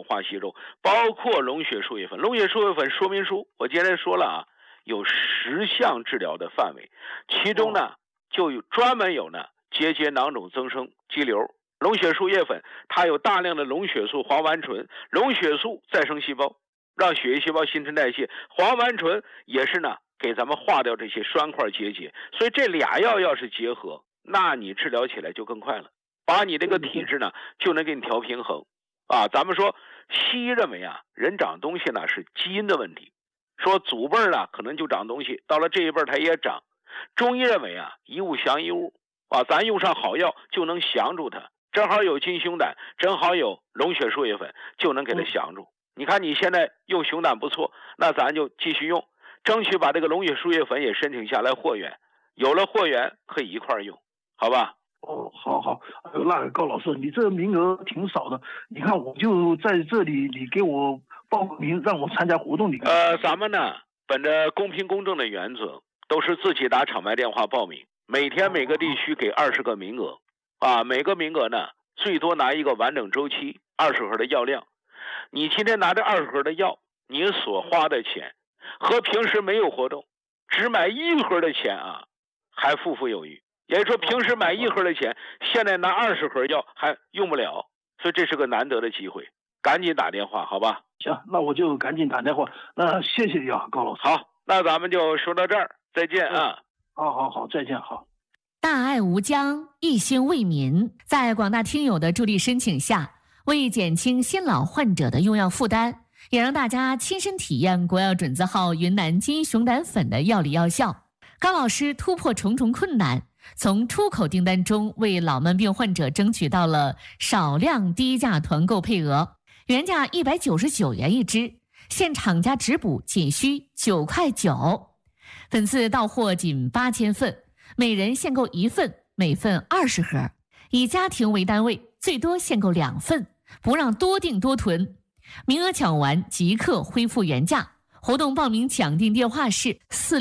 化息肉，包括龙血树叶粉。龙血树叶粉说明书我今天说了啊，有10项治疗的范围，其中呢就有专门有呢结节、囊肿、增生、肌瘤。龙血树叶粉它有大量的龙血素、黄烷醇，龙血素再生细胞，让血液细胞新陈代谢，黄烷醇也是呢给咱们化掉这些栓块结节。所以这俩药要是结合，那你治疗起来就更快了，把你这个体质呢就能给你调平衡啊。咱们说西医认为啊，人长东西呢是基因的问题，说祖辈呢可能就长东西，到了这一辈它也长。中医认为啊，一物降一物啊，咱用上好药就能降住它，正好有金熊胆，正好有龙血树叶粉，就能给它降住。你看你现在用熊胆不错，那咱就继续用，争取把这个龙血树叶粉也申请下来货源，有了货源可以一块用，好吧？ 哦，好，那高老师，你这个名额挺少的，你看我就在这里，你给我报个名，让我参加活动。 咱们呢，本着公平公正的原则，都是自己打场外电话报名，每天每个地区给20个名额，啊，每个名额呢最多拿一个完整周期20盒的药量。你今天拿这20盒的药，你所花的钱和平时没有活动只买1盒的钱啊，还富有余。也就是说，平时买1盒的钱，现在拿20盒药还用不了，所以这是个难得的机会，赶紧打电话，好吧？ 行，那我就赶紧打电话。那谢谢你啊，高老师。 好，那咱们就说到这儿，再见啊！ 好，再见，好。 大爱无疆，一心为民，在广大听友的助力申请下，为减轻新老患者的用药负担，也让大家亲身体验国药准字号云南金熊胆粉的药理药效。高老师突破重重困难，从出口订单中为老慢病患者争取到了少量低价团购配额，原价199元一支，现厂家直补仅需9块9，本次到货仅8000份，每人限购1份，每份20盒，以家庭为单位，最多限购2份，不让多订多囤，名额抢完即刻恢复原价。活动报名抢订电话是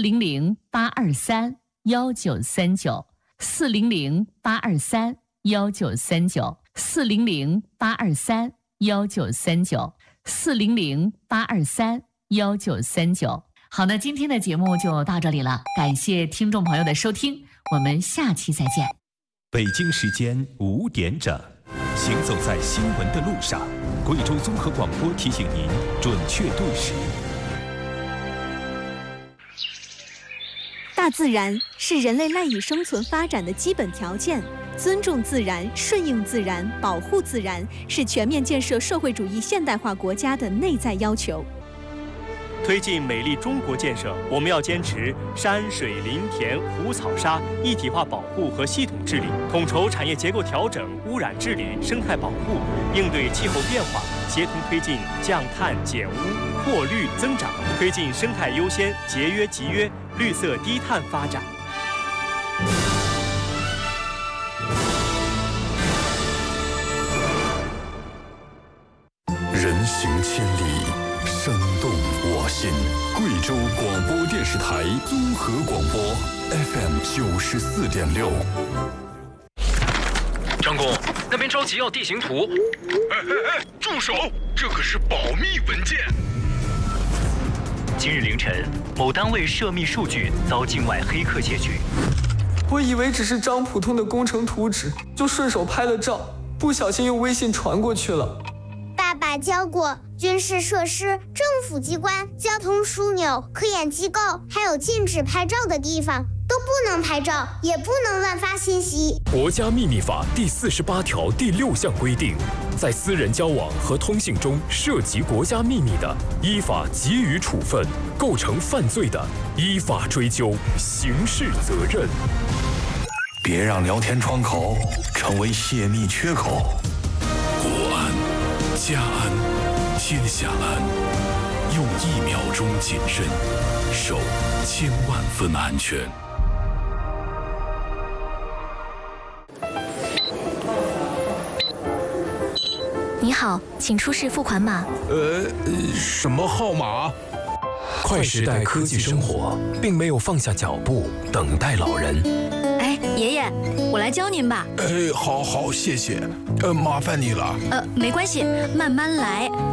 400-823-1939。400-823-1939 400-823-1939 400-823-1939。好，那今天的节目就到这里了，感谢听众朋友的收听，我们下期再见。 北京时间5点整，行走在新闻的路上，贵州综合广播提醒您准确对时。 大自然是人类赖以生存发展的基本条件，尊重自然、顺应自然、保护自然是全面建设社会主义现代化国家的内在要求。 推进美丽中国建设，我们要坚持山水林田湖草沙一体化保护和系统治理，统筹产业结构调整、污染治理、生态保护，应对气候变化，协同推进降碳减污、扩绿增长，推进生态优先、节约集约、绿色低碳发展。 人行千里，声动我心。贵州广播电视台综合广播 FM 94.6。 张工，那边着急要地形图。 住手！这可是保密文件。 今日凌晨，某单位涉密数据遭境外黑客窃取。 我以为只是张普通的工程图纸，就顺手拍了照，不小心用微信传过去了。 爸爸教过，军事设施、政府机关、交通枢纽、科研机构，还有禁止拍照的地方，都不能拍照，也不能乱发信息。 国家秘密法第48条第6项规定，在私人交往和通信中涉及国家秘密的，依法给予处分；构成犯罪的，依法追究刑事责任。 别让聊天窗口成为泄密缺口。 国安、家安、天下安，用1秒钟谨慎，守1000万分安全。 你好，请出示付款码。 什么号码？快时代科技生活，并没有放下脚步等待老人。 哎，爷爷，我来教您吧。 好，谢谢。麻烦你了。 没关系，慢慢来。